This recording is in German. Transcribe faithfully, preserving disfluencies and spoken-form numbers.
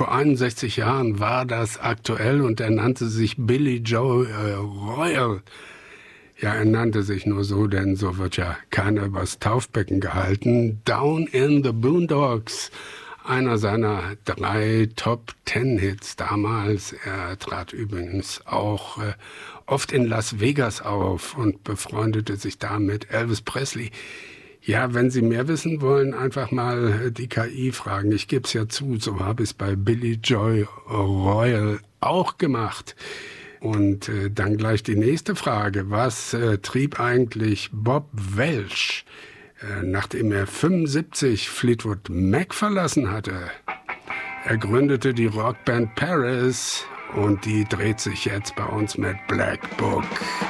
vor einundsechzig Jahren war das aktuell und er nannte sich Billy Joe äh, Royal. Ja, er nannte sich nur so, denn so wird ja keiner übers Taufbecken gehalten. Down in the Boondocks, einer seiner drei Top-Ten-Hits damals. Er trat übrigens auch äh, oft in Las Vegas auf und befreundete sich da mit Elvis Presley. Ja, wenn Sie mehr wissen wollen, einfach mal die K I fragen. Ich gebe es ja zu, so habe ich es bei Billy Joe Royal auch gemacht. Und äh, dann gleich die nächste Frage. Was äh, trieb eigentlich Bob Welch, äh, nachdem er fünfundsiebzig Fleetwood Mac verlassen hatte? Er gründete die Rockband Paris und die dreht sich jetzt bei uns mit Black Book.